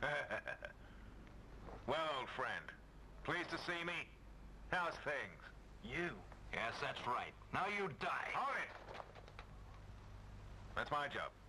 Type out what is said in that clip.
Well, old friend, pleased to see me? How's things? You? Yes, that's right. Now you die. Hold it! That's my job.